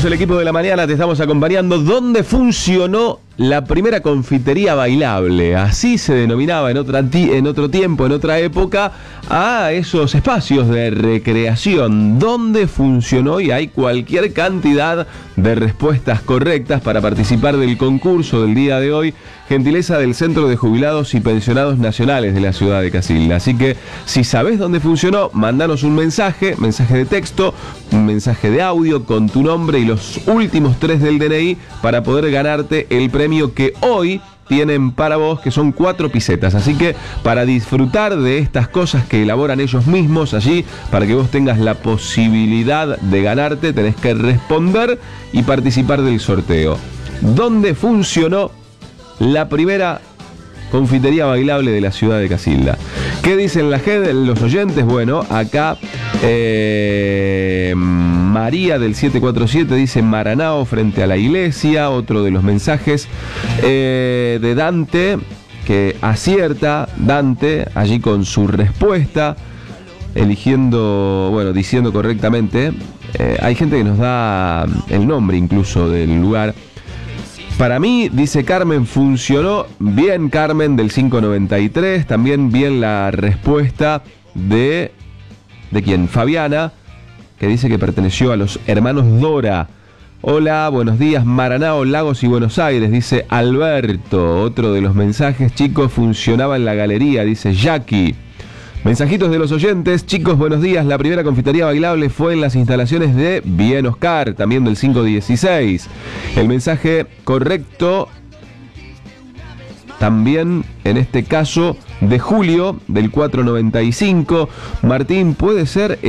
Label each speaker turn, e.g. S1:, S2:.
S1: Somos el equipo de la mañana, te estamos acompañando. ¿Dónde funcionó la primera confitería bailable? Así se denominaba en otro tiempo, en otra época, a esos espacios de recreación. ¿Dónde funcionó? Y hay cualquier cantidad de respuestas correctas para participar del concurso del día de hoy. Gentileza del Centro de Jubilados y Pensionados Nacionales de la ciudad de Casilda. Así que, si sabés dónde funcionó, mandanos un mensaje de texto, un mensaje de audio con tu nombre y los últimos 3 del DNI para poder ganarte el premio que hoy tienen para vos, que son 4 pisetas. Así que, para disfrutar de estas cosas que elaboran ellos mismos allí, para que vos tengas la posibilidad de ganarte, tenés que responder y participar del sorteo. ¿Dónde funcionó la primera confitería bailable de la ciudad de Casilda? ¿Qué dicen los oyentes? Bueno, acá María del 747 dice Maranao frente a la iglesia. Otro de los mensajes de Dante, que acierta Dante allí con su respuesta, diciendo correctamente. Hay gente que nos da el nombre incluso del lugar. Para mí, dice Carmen, funcionó bien. Carmen del 593, también bien la respuesta de quién, Fabiana, que dice que perteneció a los hermanos Dora. Hola, buenos días, Maranao, Lagos y Buenos Aires, dice Alberto. Otro de los mensajes, chicos, funcionaba en la galería, dice Jackie. Mensajitos de los oyentes. Chicos, buenos días. La primera confitería bailable fue en las instalaciones de Bien Oscar, también del 516. El mensaje correcto, también en este caso, de Julio, del 495. Martín, ¿puede ser